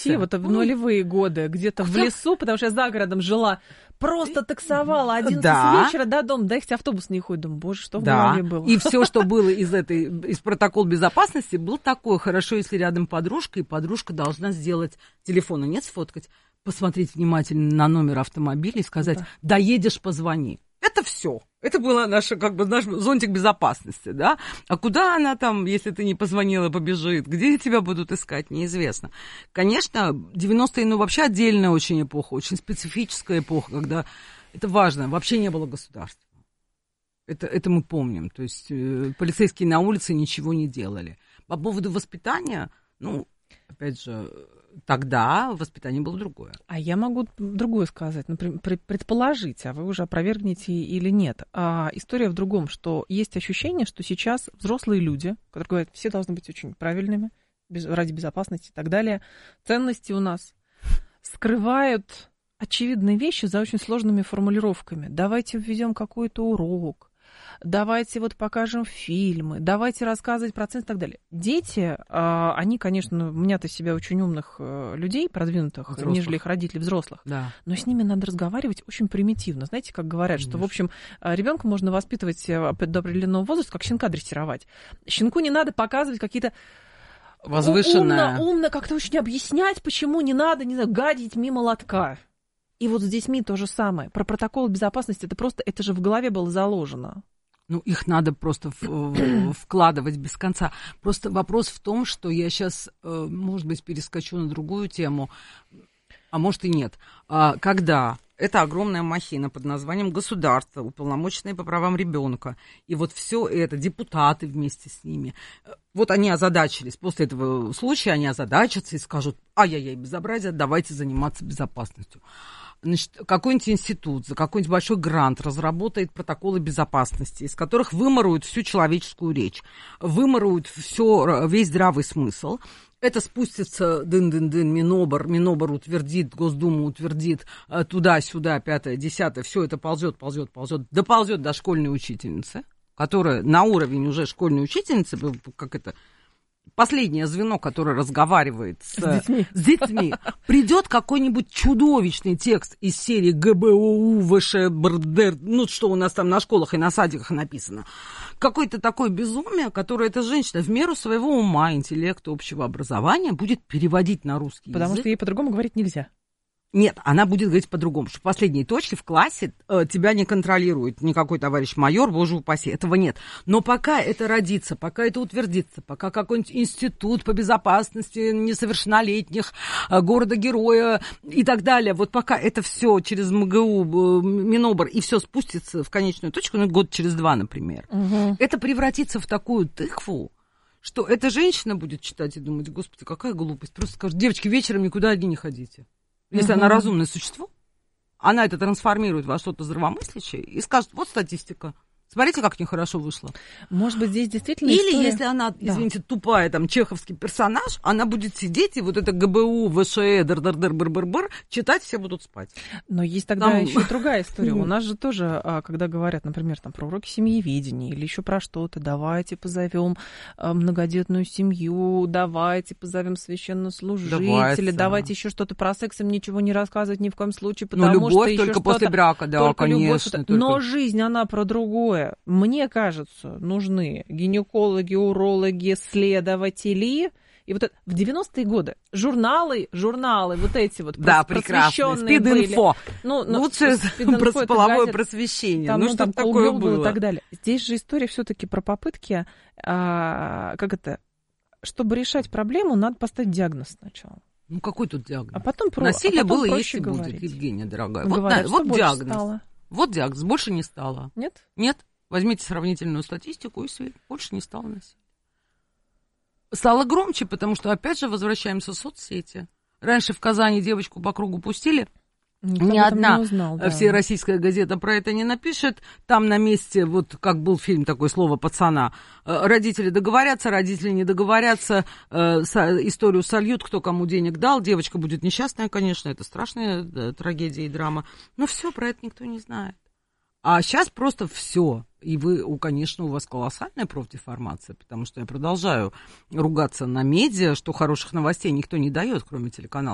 уйти вот в нулевые годы где-то в лесу, потому что я за городом жила, просто таксовала 11 вечера до дома, да, их автобус не ходит. Думаю, боже, что в голове было. И все, что было из протокола безопасности, было такое: хорошо, если рядом подружка, и подружка должна сделать, телефона нет, сфоткать, посмотреть внимательно на номер автомобиля и сказать: доедешь, позвони. Это все. Это был наш зонтик безопасности, да? А куда она там, если ты не позвонила, побежит? Где тебя будут искать, неизвестно. Конечно, 90-е, вообще отдельная очень эпоха, очень специфическая эпоха, когда это важно, вообще не было государства. Это мы помним. То есть полицейские на улице ничего не делали. По поводу воспитания, опять же, тогда воспитание было другое. А я могу другое сказать, например, предположить, а вы уже опровергнете или нет. История в другом, что есть ощущение, что сейчас взрослые люди, которые говорят, все должны быть очень правильными, ради безопасности и так далее, ценности у нас скрывают очевидные вещи за очень сложными формулировками. Давайте введем какой-то урок, давайте покажем фильмы, давайте рассказывать про ценности и так далее. Дети, они, конечно, мнят из себя очень умных людей, продвинутых, взрослых, нежели их родители взрослых, но с ними надо разговаривать очень примитивно. Знаете, как говорят, что, в общем, ребенка можно воспитывать до определенного возраста, как щенка дрессировать. Щенку не надо показывать какие-то возвышенное. Умно как-то очень объяснять, почему не надо, гадить мимо лотка. И вот с детьми то же самое. Про протокол безопасности, это же в голове было заложено. Их надо просто вкладывать без конца. Просто вопрос в том, что я сейчас, может быть, перескочу на другую тему, а может и нет. Когда это огромная махина под названием государство, уполномоченные по правам ребенка, и все это, депутаты вместе с ними, они озадачились. После этого случая они озадачатся и скажут: ай-яй-яй, безобразие, давайте заниматься безопасностью. Значит, какой-нибудь институт за какой-нибудь большой грант разработает протоколы безопасности, из которых выморуют всю человеческую речь, выморуют весь здравый смысл. Это спустится Минобр утвердит, Госдума утвердит, туда-сюда, 5-10, все это ползет, доползет до школьной учительницы, которая на уровень уже школьной учительницы, последнее звено, которое разговаривает с детьми, придет какой-нибудь чудовищный текст из серии ГБОУ, ВШ, БРДР, что у нас там на школах и на садиках написано. Какое-то такое безумие, которое эта женщина в меру своего ума, интеллекта, общего образования будет переводить на русский язык. Потому что ей по-другому говорить нельзя. Нет, она будет говорить по-другому, что в последней точке в классе тебя не контролирует никакой товарищ майор, боже упаси, этого нет. Но пока это родится, пока это утвердится, пока какой-нибудь институт по безопасности несовершеннолетних, города-героя и так далее, пока это все через МГУ, Минобр, и все спустится в конечную точку, год через 2, например, это превратится в такую тыкву, что эта женщина будет читать и думать: господи, какая глупость. Просто скажет: девочки, вечером никуда одни не ходите. Если она разумное существо, она это трансформирует во что-то здравомыслящее и скажет: вот статистика. Смотрите, как нехорошо вышло. Может быть, здесь действительно Или история... если она, извините, тупая, чеховский персонаж, она будет сидеть и это ГБУ, ВШЭ, дыр-дыр-дыр-быр-быр-быр, читать, все будут спать. Но есть тогда еще и другая история. У нас же тоже, когда говорят, например, про уроки семьеведения или еще про что-то, давайте позовем многодетную семью, давайте позовем священнослужителя, давайте еще что-то про секс, им ничего не рассказывать ни в коем случае, потому любовь что еще только после брака, да, конечно. Любовь, но жизнь, она про другое. Мне кажется, нужны гинекологи, урологи, следователи. И в 90-е годы журналы прекрасные, спид-инфо. Лучше половое просвещение. Что такое было? И так далее. Здесь же история все-таки про попытки, чтобы решать проблему, надо поставить диагноз сначала. Какой тут диагноз? А потом насилие было, есть и будет, Евгения, дорогая. Говорят, вот диагноз. Стало? Вот диагноз. Больше не стало. Нет? Нет. Возьмите сравнительную статистику, и больше не стало насилия. Стало громче, потому что, опять же, возвращаемся в соцсети. Раньше в Казани девочку по кругу пустили. Ни одна всероссийская газета про это не напишет. Там на месте, как был фильм такой «Слово пацана», родители договорятся, родители не договорятся, историю сольют, кто кому денег дал, девочка будет несчастная, конечно, это страшная трагедия и драма, но все, про это никто не знает. А сейчас просто все. И конечно, у вас колоссальная профдеформация, потому что я продолжаю ругаться на медиа, что хороших новостей никто не дает, кроме телеканала